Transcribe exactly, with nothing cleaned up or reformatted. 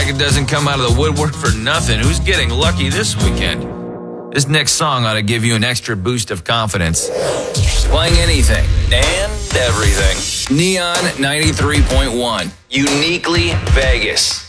like it doesn't come out of the woodwork for nothing. Who's getting lucky this weekend? This next song ought to give you an extra boost of confidence. Playing anything and everything. Neon ninety-three point one. Uniquely Vegas.